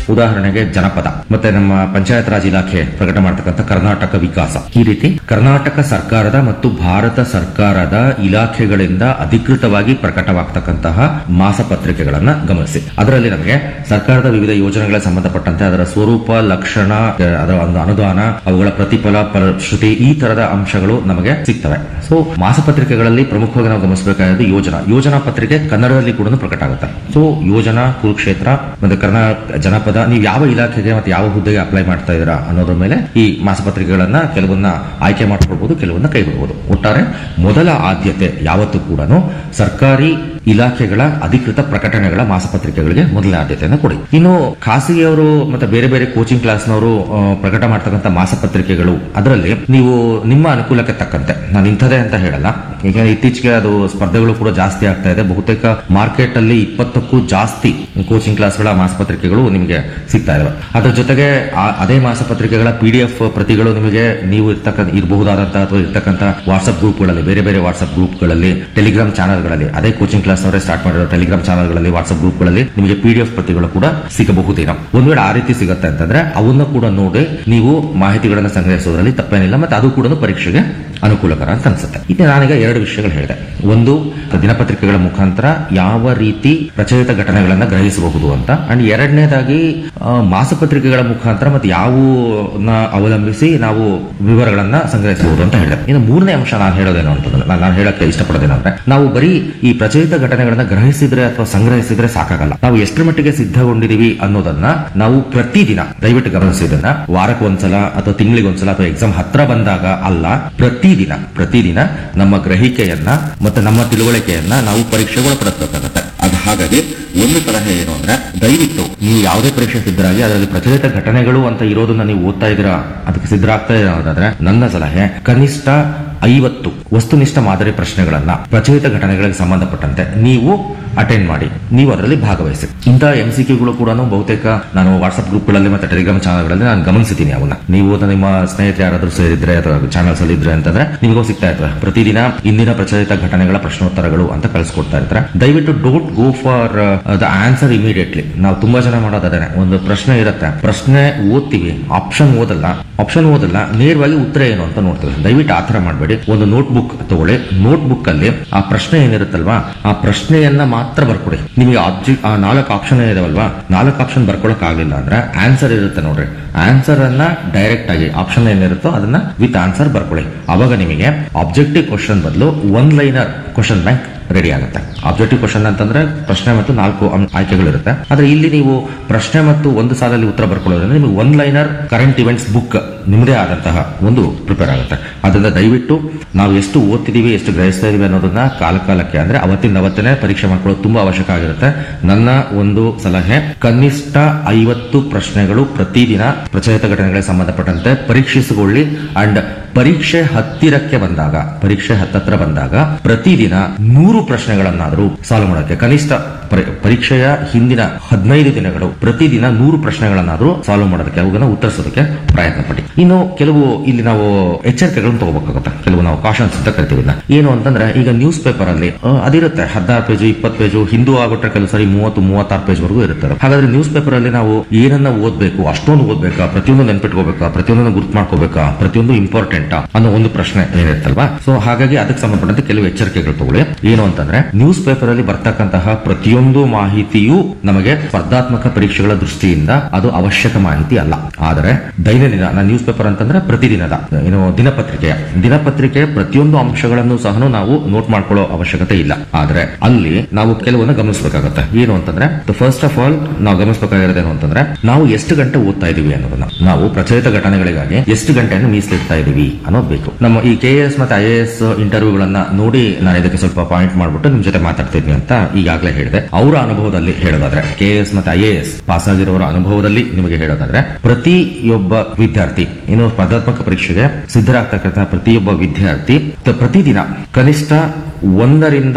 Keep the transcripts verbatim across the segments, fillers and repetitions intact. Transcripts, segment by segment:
ಉದಾಹರಣೆಗೆ ಜನಪದ, ಮತ್ತೆ ನಮ್ಮ ಪಂಚಾಯತ್ ರಾಜ್ ಇಲಾಖೆ ಪ್ರಕಟ ಮಾಡತಕ್ಕಂಥ ಕರ್ನಾಟಕ ವಿಕಾಸ, ಈ ರೀತಿ ಕರ್ನಾಟಕ ಸರ್ಕಾರದ ಮತ್ತು ಭಾರತ ಸರ್ಕಾರದ ಇಲಾಖೆಗಳಿಂದ ಅಧಿಕೃತವಾಗಿ ಪ್ರಕಟವಾಗತಕ್ಕಂತಹ ಮಾಸಪತ್ರಿಕೆಗಳನ್ನ ಗಮನಿಸಿ. ಅದರಲ್ಲಿ ನಮಗೆ ಸರ್ಕಾರದ ವಿವಿಧ ಯೋಜನೆಗಳಿಗೆ ಸಂಬಂಧಪಟ್ಟಂತೆ ಅದರ ಸ್ವರೂಪ, ಲಕ್ಷಣ, ಅದರ ಒಂದು ಅನುದಾನ, ಅವುಗಳ ಪ್ರತಿಫಲ, ಫಲಶ್ರುತಿ, ಈ ತರದ ಅಂಶಗಳು ನಮಗೆ ಸಿಗ್ತವೆ. ಸೊ ಮಾಸಪತ್ರಿಕೆಗಳಲ್ಲಿ ಪ್ರಮುಖವಾಗಿ ನಾವು ಗಮನಿಸಬೇಕಾದ ಯೋಜನಾ ಯೋಜನಾ ಪತ್ರಿಕೆ ಕನ್ನಡದಲ್ಲಿ ಕೂಡ ಪ್ರಕಟ ಆಗುತ್ತೆ. ಸೊ ಯೋಜನಾ, ಕುರುಕ್ಷೇತ್ರ ಮತ್ತೆ ಕರ್ನಾಟಕ ಜನಪದ, ನೀವು ಯಾವ ಇಲಾಖೆಗೆ ಮತ್ತೆ ಯಾವ ಹುದ್ದೆಗೆ ಅಪ್ಲೈ ಮಾಡ್ತಾ ಇದ್ದೀರಾ ಅನ್ನೋದ್ರ ಮೇಲೆ ಈ ಮಾಸಪತ್ರಿಕೆಗಳನ್ನ ಕೆಲವನ್ನ ಆಯ್ಕೆ ಮಾಡ್ಕೊಳ್ಬಹುದು, ಕೆಲವನ್ನ ಕೈಬಿಡಬಹುದು. ಒಟ್ಟಾರೆ ಮೊದಲ ಆದ್ಯತೆ ಯಾವತ್ತೂ ಕೂಡ ಸರ್ಕಾರಿ ಇಲಾಖೆಗಳ ಅಧಿಕೃತ ಪ್ರಕಟಣೆಗಳ ಮಾಸಪತ್ರಿಕೆಗಳಿಗೆ ಮೊದಲ ಆದ್ಯತೆಯನ್ನು ಕೊಡಿ. ಇನ್ನು ಖಾಸಗಿಯವರು ಮತ್ತೆ ಬೇರೆ ಬೇರೆ ಕೋಚಿಂಗ್ ಕ್ಲಾಸ್ನವರು ಪ್ರಕಟ ಮಾಡ್ತಕ್ಕಂಥ ಮಾಸಪತ್ರಿಕೆಗಳು, ಅದರಲ್ಲಿ ನೀವು ನಿಮ್ಮ ಅನುಕೂಲಕ್ಕೆ ತಕ್ಕಂತೆ, ನಾನು ಇಂಥದೇ ಅಂತ ಹೇಳಲ್ಲ, ಈಗ ಇತ್ತೀಚೆಗೆ ಅದು ಸ್ಪರ್ಧೆಗಳು ಕೂಡ ಜಾಸ್ತಿ ಆಗ್ತಾ ಇದೆ. ಬಹುತೇಕ ಮಾರ್ಕೆಟ್ ಅಲ್ಲಿ ಇಪ್ಪತ್ತಕ್ಕೂ ಜಾಸ್ತಿ ಕೋಚಿಂಗ್ ಕ್ಲಾಸ್ಗಳ ಮಾಸಪತ್ರಿಕೆಗಳು ನಿಮಗೆ ಸಿಗ್ತಾ ಇದಾವೆ. ಅದರ ಜೊತೆಗೆ ಅದೇ ಮಾಸಪತ್ರಿಕೆಗಳ ಪಿಡಿಎಫ್ ಪ್ರತಿಗಳು ನಿಮಗೆ ನೀವು ಇರ್ತಕ್ಕಂಥ ಇರಬಹುದಾದಂತಹ ಅಥವಾ ಇರ್ತಕ್ಕಂಥ ವಾಟ್ಸ್ಆಪ್ ಗ್ರೂಪ್ಗಳಲ್ಲಿ, ಬೇರೆ ಬೇರೆ ವಾಟ್ಸ್ಆಪ್ ಗ್ರೂಪ್ಗಳಲ್ಲಿ, ಟೆಲಿಗ್ರಾಮ್ ಚಾನಲ್ಗಳಲ್ಲಿ, ಅದೇ ಕೋಚಿಂಗ್ ಕ್ಲಾಸ್ ಅವರೇ ಸ್ಟಾರ್ಟ್ ಮಾಡಿರೋ ಟೆಲಿಗ್ರಾಮ್ ಚಾನಲ್ಗಳಲ್ಲಿ, ವಾಟ್ಸ್ಆಪ್ ಗ್ರೂಪ್ಗಳಲ್ಲಿ ನಿಮಗೆ ಪಿಡಿಎಫ್ ಪ್ರತಿಗಳು ಕೂಡ ಸಿಗಬಹುದೇನೋ. ಒಂದ್ ವೇಳೆ ಆ ರೀತಿ ಸಿಗುತ್ತೆ ಅಂತಂದ್ರೆ ಅವನ್ನ ಕೂಡ ನೋಡಿ ನೀವು ಮಾಹಿತಿಗಳನ್ನು ಸಂಗ್ರಹಿಸೋದ್ರಲ್ಲಿ ತಪ್ಪೇನಿಲ್ಲ, ಮತ್ತೆ ಅದು ಕೂಡ ಪರೀಕ್ಷೆಗೆ ಅನುಕೂಲಕರ ಅಂತ ಅನ್ಸುತ್ತೆ. ಇದು ನಾನೀಗ ಎರಡು ವಿಷಯಗಳು ಹೇಳಿದೆ. ಒಂದು, ದಿನಪತ್ರಿಕೆಗಳ ಮುಖಾಂತರ ಯಾವ ರೀತಿ ಪ್ರಚಲಿತ ಘಟನೆಗಳನ್ನ ಗ್ರಹಿಸಬಹುದು ಅಂತ, ಅಂಡ್ ಎರಡನೇದಾಗಿ ಮಾಸಪತ್ರಿಕೆಗಳ ಮುಖಾಂತರ ಮತ್ತೆ ಯಾವನ್ನ ಅವಲಂಬಿಸಿ ನಾವು ವಿವರಗಳನ್ನ ಸಂಗ್ರಹಿಸಬಹುದು ಅಂತ ಹೇಳಿದೆ. ಇನ್ನು ಮೂರನೇ ಅಂಶ ನಾನು ಹೇಳೋದೇನು ಅಂತಂದ್ರೆ, ನಾನು ಹೇಳಕ್ಕೆ ಇಷ್ಟಪಡೋದೇನಂದ್ರೆ, ನಾವು ಬರೀ ಈ ಪ್ರಚಲಿತ ಘಟನೆಗಳನ್ನ ಗ್ರಹಿಸಿದ್ರೆ ಅಥವಾ ಸಂಗ್ರಹಿಸಿದ್ರೆ ಸಾಕಾಗಲ್ಲ. ನಾವು ಎಷ್ಟರ ಮಟ್ಟಿಗೆ ಸಿದ್ಧಗೊಂಡಿದೀವಿ ಅನ್ನೋದನ್ನ ನಾವು ಪ್ರತಿದಿನ, ದಯವಿಟ್ಟು ಗಮನಿಸಿದನ್ನ, ವಾರಕ್ಕೆ ಒಂದ್ಸಲ ಅಥವಾ ತಿಂಗಳಿಗೆ ಒಂದ್ಸಲ ಅಥವಾ ಎಕ್ಸಾಮ್ ಹತ್ರ ಬಂದಾಗ ಅಲ್ಲ, ಪ್ರತಿದಿನ ಪ್ರತಿದಿನ ನಮ್ಮ ಗ್ರಹಿಕೆಯನ್ನ ಮತ್ತೆ ನಮ್ಮ ತಿಳುವಳಿಕೆಯನ್ನ ನಾವು ಪರೀಕ್ಷೆಗೆ ಒಳಪಡಿಸಬೇಕಾಗುತ್ತೆ. ಅದು ಹಾಗಾಗಿ ಒಂದು ಸಲಹೆ ಏನು ಅಂದ್ರೆ, ದಯವಿಟ್ಟು ನೀವು ಯಾವುದೇ ಪರೀಕ್ಷೆ ಸಿದ್ಧರಾಗಿ ಅದರಲ್ಲಿ ಪ್ರಚಲಿತ ಘಟನೆಗಳು ಅಂತ ಇರೋದನ್ನ ನೀವು ಓದ್ತಾ ಇದ್ದೀರಾ, ಅದಕ್ಕೆ ಸಿದ್ಧರಾಗ್ತಾ ಇರೋದಾದ್ರೆ ನನ್ನ ಸಲಹೆ ಕನಿಷ್ಠ ಐವತ್ತು ವಸ್ತುನಿಷ್ಠ ಮಾದರಿ ಪ್ರಶ್ನೆಗಳನ್ನ ಪ್ರಚಲಿತ ಘಟನೆಗಳಿಗೆ ಸಂಬಂಧಪಟ್ಟಂತೆ ನೀವು ಅಟೆಂಡ್ ಮಾಡಿ, ನೀವು ಅದರಲ್ಲಿ ಭಾಗವಹಿಸಿ. ಇಂತಹ ಎಂಸಿಕ್ಯೂಗಳು ಕೂಡ ಬಹುತೇಕ ನಾನು ವಾಟ್ಸ್ಆಪ್ ಗ್ರೂಪ್ಗಳಲ್ಲಿ ಮತ್ತೆ ಟೆಲಿಗ್ರಾಮ್ ಚಾನಲ್ಗಳಲ್ಲಿ ನಾನು ಗಮನಿಸಿದ್ದೀನಿ. ಅವನ್ನ ನೀವು ನಿಮ್ಮ ಸ್ನೇಹಿತರು ಯಾರಾದ್ರೂ ಸೇರಿದ್ರೆ ಅಥವಾ ಚಾನಲ್ಸ್ ಅಲ್ಲಿ ಇದ್ರೆ ಅಂತಂದ್ರೆ ನಿಮಗೂ ಸಿಗ್ತಾ ಇರ್ತವೆ. ಪ್ರತಿದಿನ ಇಂದಿನ ಪ್ರಚಲಿತ ಘಟನೆಗಳ ಪ್ರಶ್ನೋತ್ತರಗಳು ಅಂತ ಕಳಿಸ್ಕೊಡ್ತಾ ಇರ್ತಾರೆ. ದಯವಿಟ್ಟು don't go for the answer immediately. ನಾವು ತುಂಬಾ ಜನ ಮಾಡೋದಾದ್ರೆ, ಒಂದು ಪ್ರಶ್ನೆ ಇರುತ್ತೆ, ಪ್ರಶ್ನೆ ಓದ್ತೀವಿ, ಆಪ್ಷನ್ ಓದಲ್ಲ, ಆಪ್ಷನ್ ಓದಲ್ಲ, ನೇರವಾಗಿ ಉತ್ತರ ಏನು ಅಂತ ನೋಡ್ತೀವಿ. ದಯವಿಟ್ಟು ಆತರ ಮಾಡಬೇಡಿ. ಒಂದು ನೋಟ್ ಬುಕ್ ತಗೊಳ್ಳಿ, ನೋಟ್ ಬುಕ್ ಅಲ್ಲಿ ಆ ಪ್ರಶ್ನೆ ಏನಿರುತ್ತಲ್ವಾ ಆ ಪ್ರಶ್ನೆಯನ್ನ ಮಾತ್ರ ಬರ್ಕೊಡಿ. ನಿಮಗೆ ಆಬ್ಜೆಕ್ಟ್ ಆ ನಾಲ್ಕು ಆಪ್ಷನ್ ಇದಾವಲ್ವಾ, ನಾಲ್ಕು ಆಪ್ಷನ್ ಬರ್ಕೊಳಕ್ ಆಗ್ಲಿಲ್ಲ ಅಂದ್ರೆ ಆನ್ಸರ್ ಇರುತ್ತೆ ನೋಡ್ರಿ, ಆನ್ಸರ್ ಅನ್ನ ಡೈರೆಕ್ಟ್ ಆಗಿ ಆಪ್ಷನ್ ಏನಿರುತ್ತೋ ಅದನ್ನ ವಿತ್ ಆನ್ಸರ್ ಬರ್ಕೊಳ್ಳಿ. ಅವಾಗ ನಿಮಗೆ ಆಬ್ಜೆಕ್ಟಿವ್ ಕ್ವಶನ್ ಬದಲು one liner question bank ready ಆಗುತ್ತೆ. ಆಬ್ಜೆಕ್ಟಿವ್ ಕ್ವಶನ್ ಅಂತಂದ್ರೆ ಪ್ರಶ್ನೆ ಮತ್ತು ನಾಲ್ಕು ಆಯ್ಕೆಗಳಿರುತ್ತೆ. ಆದ್ರೆ ಇಲ್ಲಿ ನೀವು ಪ್ರಶ್ನೆ ಮತ್ತು ಒಂದು ಸಾಲಲ್ಲಿ ಉತ್ತರ ಬರ್ಕೊಳ್ಳೋದ್ರಿಂದ ನಿಮಗೆ one liner current events book ನಿಮ್ಮದೇ ಆದಂತಹ ಒಂದು ಪ್ರಿಪೇರ್ ಆಗುತ್ತೆ. ಅದರಿಂದ ದಯವಿಟ್ಟು ನಾವು ಎಷ್ಟು ಓದ್ತಿದೀವಿ, ಎಷ್ಟು ಗ್ರಹಿಸ್ತಾ ಇದೀವಿ ಅನ್ನೋದನ್ನ ಕಾಲ ಕಾಲಕ್ಕೆ ಅಂದ್ರೆ ಅವತ್ತಿಂದ ಅವತ್ತೇ ಪರೀಕ್ಷೆ ಮಾಡ್ಕೊಳ್ಳೋದು ತುಂಬಾ ಅವಶ್ಯಕ ಆಗಿರುತ್ತೆ. ನನ್ನ ಒಂದು ಸಲಹೆ, ಕನಿಷ್ಠ ಐವತ್ತು ಪ್ರಶ್ನೆಗಳು ಪ್ರತಿದಿನ ಪ್ರಚಲಿತ ಘಟನೆಗಳಿಗೆ ಸಂಬಂಧಪಟ್ಟಂತೆ ಪರೀಕ್ಷಿಸಿಕೊಳ್ಳಿ. ಅಂಡ್ ಪರೀಕ್ಷೆ ಹತ್ತಿರಕ್ಕೆ ಬಂದಾಗ, ಪರೀಕ್ಷೆ ಹತ್ತತ್ರ ಬಂದಾಗ ಪ್ರತಿದಿನ ನೂರು ಪ್ರಶ್ನೆಗಳನ್ನಾದರೂ ಸಾಲ್ವ್ ಮಾಡೋಕೆ, ಕನಿಷ್ಠ ಪರೀಕ್ಷೆಯ ಹಿಂದಿನ ಹದಿನೈದು ದಿನಗಳು ಪ್ರತಿದಿನ ನೂರು ಪ್ರಶ್ನೆಗಳನ್ನಾದರೂ ಸಾಲ್ವ್ ಮಾಡೋದಕ್ಕೆ, ಅವುಗಳನ್ನ ಉತ್ತರಿಸೋದಕ್ಕೆ ಪ್ರಯತ್ನ ಪಡಿ. ಇನ್ನು ಕೆಲವು ಇಲ್ಲಿ ನಾವು ಎಚ್ಚರಿಕೆಗಳನ್ನು ತಗೋಬೇಕಾಗುತ್ತೆ. ಕೆಲವು ನಾವು ಕಾಷನ್ಸ್ ಅಂತ ಕರಿತೀವಿ. ಏನು ಅಂತಂದ್ರೆ, ಈಗ ನ್ಯೂಸ್ ಪೇಪರ್ ಅಲ್ಲಿ ಅದಿರುತ್ತೆ ಹದಿನಾರು ಪೇಜು, ಇಪ್ಪತ್ತು ಪೇಜು, ಹಿಂದೂ ಆಗ್ಬಿಟ್ರೆ ಕೆಲವು ಸರಿ ಮೂವತ್ತು ಮೂವತ್ತಾರು ಪೇಜ್ ವರೆಗೂ ಇರುತ್ತೆ. ಹಾಗಾದ್ರೆ ನ್ಯೂಸ್ ಪೇಪರ್ ಅಲ್ಲಿ ನಾವು ಏನನ್ನ ಓದ್ಬೇಕು, ಅಷ್ಟೊಂದು ಓದ್ಬೇಕಾ, ಪ್ರತಿಯೊಂದು ನೆನ್ಪಿಟ್ಕೋಬೇಕಾ, ಪ್ರತಿಯೊಂದನ್ನು ಗುರ್ತು ಮಾಡ್ಕೋಬೇಕಾ, ಪ್ರತಿಯೊಂದು ಇಂಪಾರ್ಟೆಂಟ್ ಅನ್ನೋ ಒಂದು ಪ್ರಶ್ನೆ ಏನಿರುತ್ತಲ್ವಾ. ಸೊ ಹಾಗಾಗಿ ಅದಕ್ಕೆ ಸಂಬಂಧಪಟ್ಟಂತೆ ಕೆಲವು ಎಚ್ಚರಿಕೆಗಳು ತಗೊಳ್ಳಿ. ಏನು ಅಂತಂದ್ರೆ, ನ್ಯೂಸ್ ಪೇಪರ್ ಅಲ್ಲಿ ಬರ್ತಕ್ಕಂತಹ ಪ್ರತಿಯೊಂದು ಮಾಹಿತಿಯು ನಮಗೆ ಸ್ಪರ್ಧಾತ್ಮಕ ಪರೀಕ್ಷೆಗಳ ದೃಷ್ಟಿಯಿಂದ ಅದು ಅವಶ್ಯಕ ಮಾಹಿತಿ ಅಲ್ಲ. ಆದರೆ ದೈನಂದಿನ, ನಾನು ನ್ಯೂಸ್ ಪೇಪರ್ ಅಂತಂದ್ರೆ ಪ್ರತಿದಿನದ ಏನು ದಿನಪತ್ರಿಕೆಯ ದಿನಪತ್ರಿಕೆಯ ಪ್ರತಿಯೊಂದು ಅಂಶಗಳನ್ನು ಸಹ ನಾವು ನೋಟ್ ಮಾಡ್ಕೊಳ್ಳೋ ಅವಶ್ಯಕತೆ ಇಲ್ಲ. ಆದ್ರೆ ಅಲ್ಲಿ ನಾವು ಕೆಲವನ್ನ ಗಮನಿಸಬೇಕಾಗುತ್ತೆ. ಏನು ಅಂತಂದ್ರೆ, ಫಸ್ಟ್ ಆಫ್ ಆಲ್ ನಾವು ಗಮನಿಸಬೇಕಾಗಿರೋದೇನು ಅಂತಂದ್ರೆ, ನಾವು ಎಷ್ಟು ಗಂಟೆ ಓದ್ತಾ ಇದೀವಿ ಅನ್ನೋದನ್ನ, ನಾವು ಪ್ರಚಲಿತ ಘಟನೆಗಳಿಗಾಗಿ ಎಷ್ಟು ಗಂಟೆಯನ್ನು ಮೀಸಲಿಡ್ತಾ ಇದೀವಿ ಅನ್ನೋದು ಬೇಕು. ನಮ್ಮ ಈ ಕೆ ಎಸ್ ಮತ್ತೆ ಐ ಎ ಎಸ್ ಇಂಟರ್ವ್ಯೂಗಳನ್ನ ನೋಡಿ ನಾನು ಇದಕ್ಕೆ ಸ್ವಲ್ಪ ಪಾಯಿಂಟ್ ಮಾಡ್ಬಿಟ್ಟು ನಿಮ್ ಜೊತೆ ಮಾತಾಡ್ತಿದ್ನಿ ಅಂತ ಈಗಾಗಲೇ ಹೇಳಿದೆ. ಅವರ ಅನುಭವದಲ್ಲಿ ಹೇಳೋದಾದ್ರೆ, ಕೆ ಎಸ್ ಮತ್ತೆ ಐ ಎ ಎಸ್ ಪಾಸ್ ಆಗಿರೋರ ಅನುಭವದಲ್ಲಿ ನಿಮಗೆ ಹೇಳೋದಾದ್ರೆ, ಪ್ರತಿಯೊಬ್ಬ ವಿದ್ಯಾರ್ಥಿ ಇನ್ನು ಸ್ಪರ್ಧಾತ್ಮಕ ಪರೀಕ್ಷೆಗೆ ಸಿದ್ಧರಾಗ್ತಕ್ಕಂತಹ ಪ್ರತಿಯೊಬ್ಬ ವಿದ್ಯಾರ್ಥಿ ಪ್ರತಿದಿನ ಕನಿಷ್ಠ ಒಂದರಿಂದ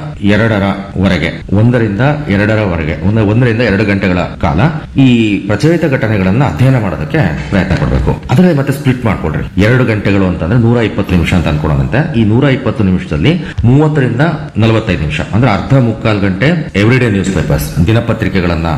ಎರಡರವರೆಗೆ ಒಂದರಿಂದ ಎರಡರವರೆಗೆ ಒಂದು ಒಂದರಿಂದ ಎರಡು ಗಂಟೆಗಳ ಕಾಲ ಈ ಪ್ರಚಲಿತ ಘಟನೆಗಳನ್ನ ಅಧ್ಯಯನ ಮಾಡೋದಕ್ಕೆ ಪ್ರಯತ್ನ ಪಡಬೇಕು. ಅದರಲ್ಲಿ ಮತ್ತೆ ಸ್ಪ್ಲಿಟ್ ಮಾಡ್ಕೊಡ್ರಿ. ಎರಡು ಗಂಟೆಗಳು ಅಂತಂದ್ರೆ ನೂರ ಇಪ್ಪತ್ತು ನಿಮಿಷ ಅಂತ ಅನ್ಕೊಳಂತೆ. ಈ ನೂರ ಇಪ್ಪತ್ತು ನಿಮಿಷದಲ್ಲಿ ಮೂವತ್ತರಿಂದ ನಲವತ್ತೈದು ನಿಮಿಷ ಅಂದ್ರೆ ಅರ್ಧ ಮುಕ್ಕಾಲು ಗಂಟೆ ಎವ್ರಿಡೇ ನ್ಯೂಸ್ ಪೇಪರ್ಸ್ ದಿನಪತ್ರಿಕೆಗಳನ್ನ